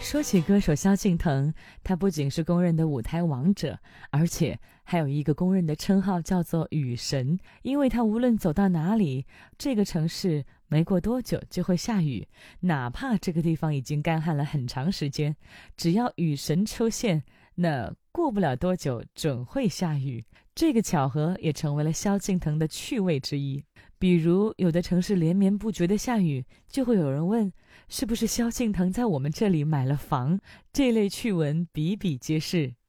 说起歌手萧敬腾，他不仅是公认的舞台王者，而且还有一个公认的称号叫做雨神，因为他无论走到哪里，这个城市没过多久就会下雨，哪怕这个地方已经干旱了很长时间，只要雨神出现，那过不了多久准会下雨。这个巧合也成为了萧敬腾的趣味之一。比如有的城市连绵不绝的下雨，就会有人问，是不是萧敬腾在我们这里买了房？这类趣闻比比皆是。